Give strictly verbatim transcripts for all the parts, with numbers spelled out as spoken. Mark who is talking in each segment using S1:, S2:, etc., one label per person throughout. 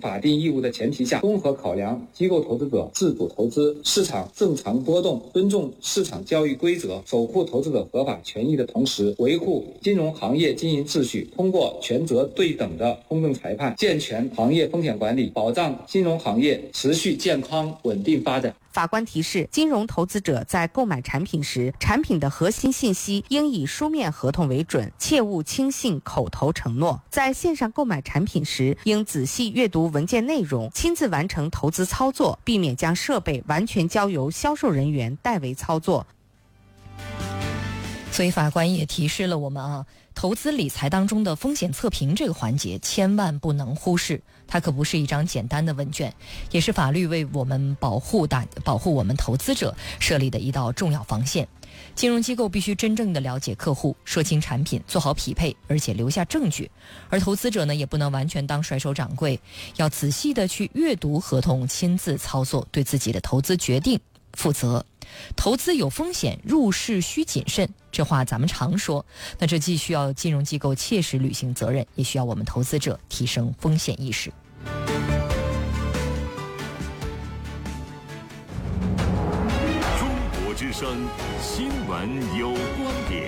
S1: 法定义务的前提下，综合考量机构投资者自主投资、市场正常波动，尊重市场交易规则，守护投资者合法权益的同时，维护金融行业经营秩序，通过权责对等的公正裁判，健全行业风险管理，保障金融行业持续健康稳定发展。
S2: 法官提示，金融投资者在购买产品时，产品的核心信息应以书面合同为准，切勿轻信口头承诺。在线上购买产品时，应仔细阅读文件内容，亲自完成投资操作，避免将设备完全交由销售人员代为操作。
S3: 所以法官也提示了我们啊，投资理财当中的风险测评这个环节千万不能忽视，它可不是一张简单的问卷，也是法律为我们保护大保护我们投资者设立的一道重要防线。金融机构必须真正的了解客户，说清产品，做好匹配，而且留下证据。而投资者呢，也不能完全当甩手掌柜，要仔细的去阅读合同，亲自操作，对自己的投资决定负责。投资有风险，入市需谨慎，这话咱们常说。那这既需要金融机构切实履行责任，也需要我们投资者提升风险意识。
S4: 中国之声新闻有观点，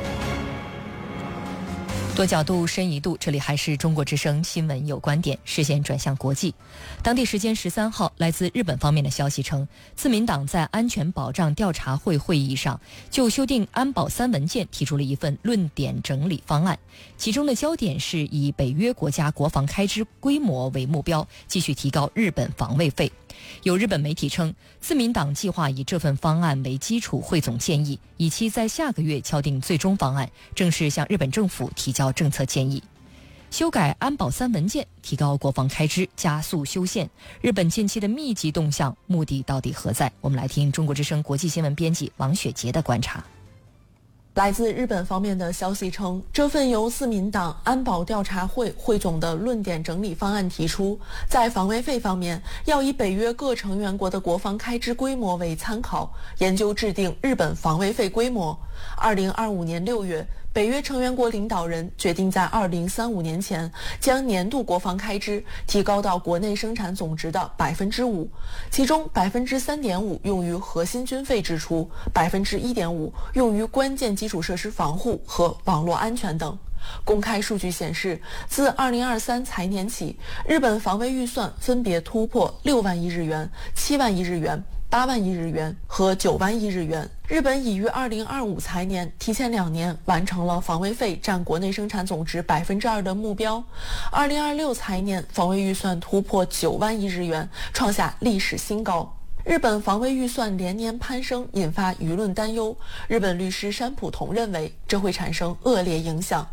S3: 多角度深一度，这里还是中国之声新闻有观点，视线转向国际。当地时间十三号，来自日本方面的消息称，自民党在安全保障调查会会议上就修订安保三文件提出了一份论点整理方案，其中的焦点是以北约国家国防开支规模为目标，继续提高日本防卫费。有日本媒体称，自民党计划以这份方案为基础汇总建议，以期在下个月敲定最终方案，正式向日本政府提交政策建议。修改安保三文件，提高国防开支，加速修宪，日本近期的密集动向目的到底何在？我们来听中国之声国际新闻编辑王雪杰的观察。
S5: 来自日本方面的消息称，这份由自民党安保调查会汇总的论点整理方案提出，在防卫费方面要以北约各成员国的国防开支规模为参考，研究制定日本防卫费规模。二零二五年六月，北约成员国领导人决定在二零三五年前将年度国防开支提高到国内生产总值的百分之五，其中百分之三点五用于核心军费支出，百分之一点五用于关键基础设施防护和网络安全等。公开数据显示，自二零二三财年起，日本防卫预算分别突破六万亿日元、七万亿日元、八万亿日元和九万亿日元。日本已于二零二五财年提前两年完成了防卫费占国内生产总值百分之二的目标。二零二六财年防卫预算突破九万亿日元，创下历史新高。日本防卫预算连年攀升，引发舆论担忧。日本律师山浦童认为，这会产生恶劣影响。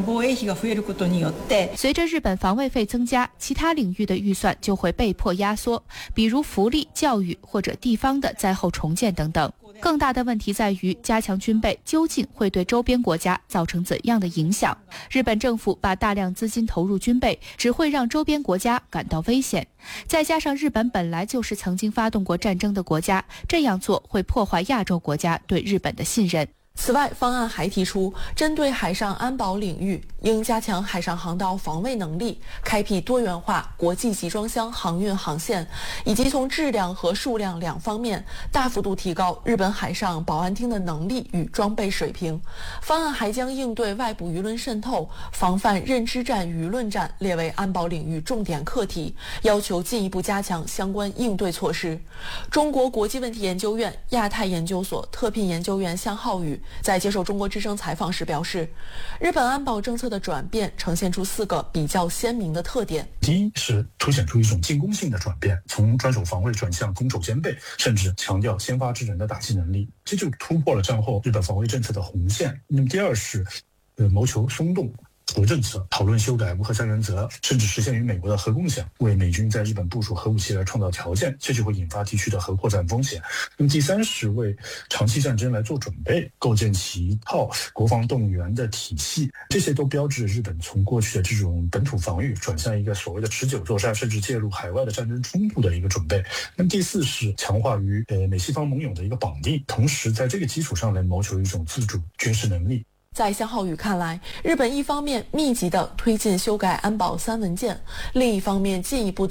S6: 随着日本防卫费增加，其他领域的预算就会被迫压缩，比如福利、教育或者地方的灾后重建等等。更大的问题在于，加强军备究竟会对周边国家造成怎样的影响？日本政府把大量资金投入军备，只会让周边国家感到危险。再加上日本本来就是曾经发动过战争的国家，这样做会破坏亚洲国家对日本的信任。
S5: 此外，方案还提出，针对海上安保领域，应加强海上航道防卫能力，开辟多元化国际集装箱航运航线，以及从质量和数量两方面大幅度提高日本海上保安厅的能力与装备水平。方案还将应对外部舆论渗透、防范认知战、舆论战列为安保领域重点课题，要求进一步加强相关应对措施。中国国际问题研究院亚太研究所特聘研究员向浩宇在接受中国之声采访时表示，日本安保政策的转变呈现出四个比较鲜明的特点。
S7: 第一是凸显出一种进攻性的转变，从专守防卫转向攻守兼备，甚至强调先发制人的打击能力，这就突破了战后日本防卫政策的红线。那么第二是呃谋求松动核政策，讨论修改无核三原则，甚至实现与美国的核共享，为美军在日本部署核武器来创造条件，这就会引发地区的核扩散风险。那么第三是为长期战争来做准备，构建起一套国防动员的体系，这些都标志着日本从过去的这种本土防御转向一个所谓的持久作战，甚至介入海外的战争冲突的一个准备。那么第四是强化与呃美西方盟友的一个绑定，同时在这个基础上来谋求一种自主军事能力。
S5: 在向浩宇看来，日本一方面密集地推进修改安保三文件，另一方面进一步